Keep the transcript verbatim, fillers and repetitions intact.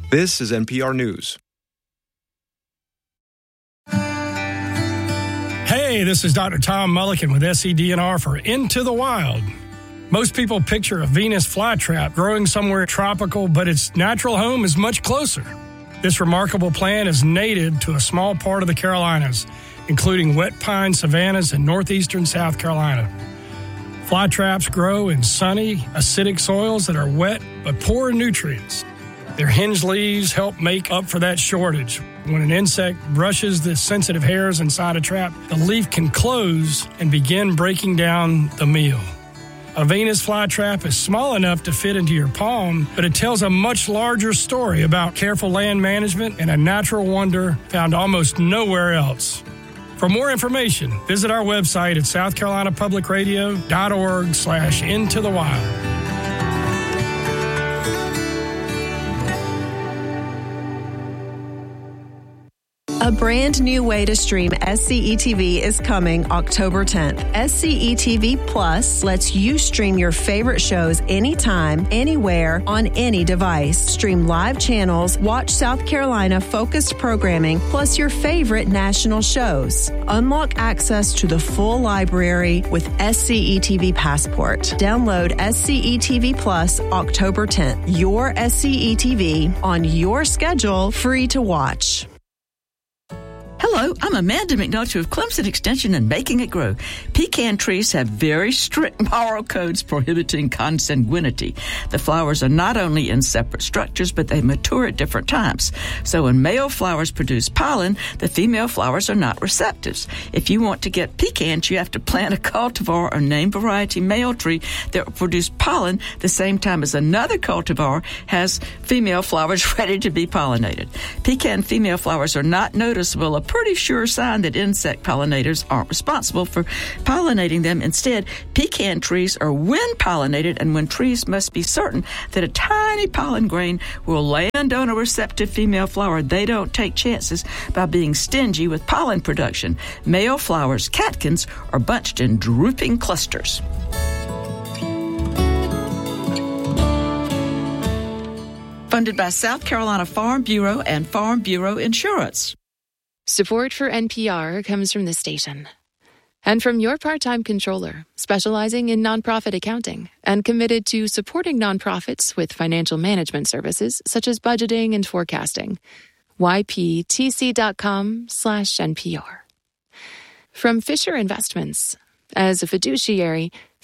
This is N P R News. Hey, this is Doctor Tom Mulliken with S E D N R for Into the Wild. Most people picture a Venus flytrap growing somewhere tropical, but its natural home is much closer. This remarkable plant is native to a small part of the Carolinas, including wet pine savannas in northeastern South Carolina. Flytraps grow in sunny, acidic soils that are wet but poor in nutrients. Their hinged leaves help make up for that shortage. When an insect brushes the sensitive hairs inside a trap, the leaf can close and begin breaking down the meal. A Venus flytrap is small enough to fit into your palm, but it tells a much larger story about careful land management and a natural wonder found almost nowhere else. For more information, visit our website at south carolina public radio dot org slash into the wild. A brand new way to stream S C E T V is coming October tenth. S C E T V Plus lets you stream your favorite shows anytime, anywhere, on any device. Stream live channels, watch South Carolina focused programming, plus your favorite national shows. Unlock access to the full library with S C E T V Passport. Download S C E T V Plus October tenth. Your S C E T V on your schedule, free to watch. Hello, I'm Amanda McNulty with Clemson Extension and Making It Grow. Pecan trees have very strict moral codes prohibiting consanguinity. The flowers are not only in separate structures, but they mature at different times. So when male flowers produce pollen, the female flowers are not receptors. If you want to get pecans, you have to plant a cultivar or name variety male tree that will produce pollen the same time as another cultivar has female flowers ready to be pollinated. Pecan female flowers are not noticeable, a pretty sure sign that insect pollinators aren't responsible for pollinating them. Instead, pecan trees are wind pollinated, and when trees must be certain that a tiny pollen grain will land on a receptive female flower, they don't take chances by being stingy with pollen production. Male flowers, catkins, are bunched in drooping clusters. Funded by South Carolina Farm Bureau and Farm Bureau Insurance. Support for N P R comes from this station and from your part-time controller, specializing in nonprofit accounting and committed to supporting nonprofits with financial management services such as budgeting and forecasting. Y P T C dot com slash N P R. From Fisher Investments. As a fiduciary,